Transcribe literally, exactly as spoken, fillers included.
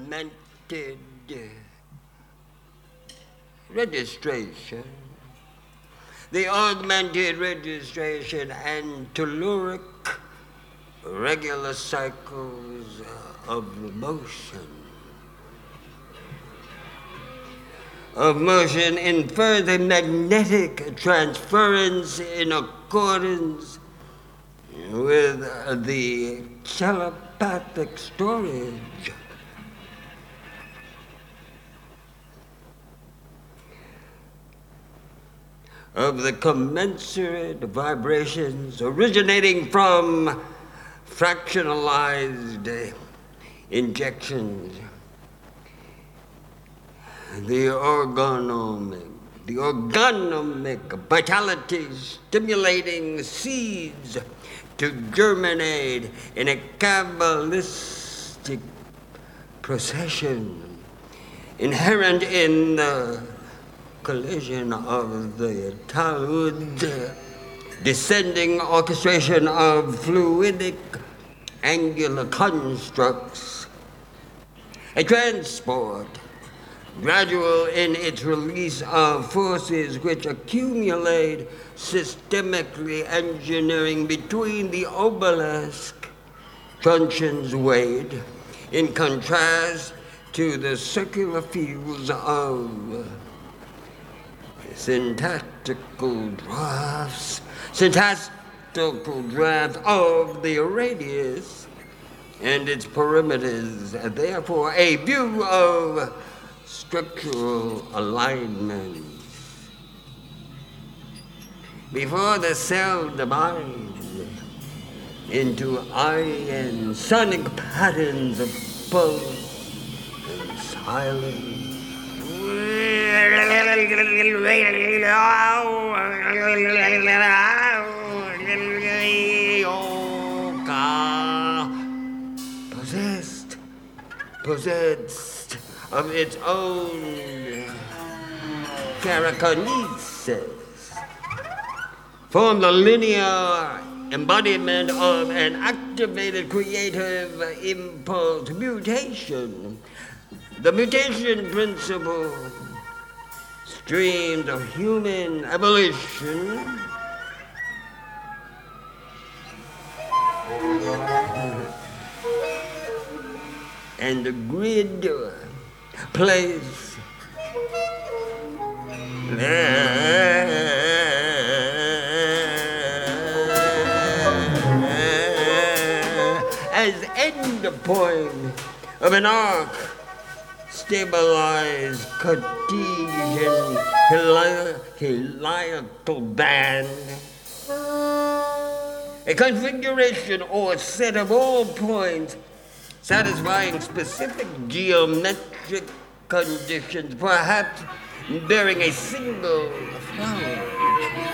augmented registration. The augmented registration and telluric regular cycles of motion. Of motion infer the magnetic transference in accordance with the telepathic storage. Of the commensurate vibrations originating from fractionalized injections. The organomic, the organomic vitality stimulating seeds to germinate in a Kabbalistic procession inherent in the collision of the Talmud, descending orchestration of fluidic angular constructs, a transport gradual in its release of forces which accumulate systemically engineering between the obelisk truncheon's weight, in contrast to the circular fields of syntactical drafts, syntactical draft of the radius and its perimeters, therefore a view of structural alignment. Before the cell divides into ion sonic patterns of pulse and silence, possessed, possessed of its own parakinesis, form the linear embodiment of an activated creative impulse mutation. The mutation principle, streams of human evolution, and the grid place as end point of an arc stabilized Cartesian heliacal band, a configuration or set of all points satisfying specific geometric conditions, perhaps bearing a single flower.